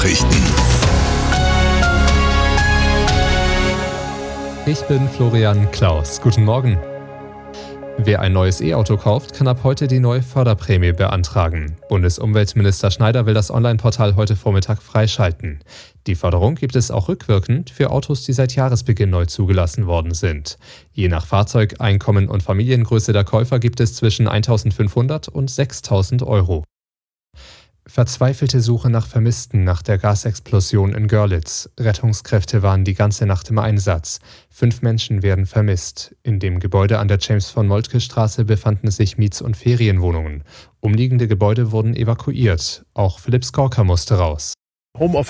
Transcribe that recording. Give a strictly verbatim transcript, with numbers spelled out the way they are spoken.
Nachrichten. Ich bin Florian Klaus. Guten Morgen. Wer ein neues E-Auto kauft, kann ab heute die neue Förderprämie beantragen. Bundesumweltminister Schneider will das Online-Portal heute Vormittag freischalten. Die Förderung gibt es auch rückwirkend für Autos, die seit Jahresbeginn neu zugelassen worden sind. Je nach Fahrzeug, Einkommen und Familiengröße der Käufer gibt es zwischen eintausendfünfhundert und sechstausend Euro. Verzweifelte Suche nach Vermissten nach der Gasexplosion in Görlitz. Rettungskräfte waren die ganze Nacht im Einsatz. Fünf Menschen werden vermisst. In dem Gebäude an der James-von-Moltke-Straße befanden sich Miets- und Ferienwohnungen. Umliegende Gebäude wurden evakuiert. Auch Philipp Skorka musste raus. Homeoffice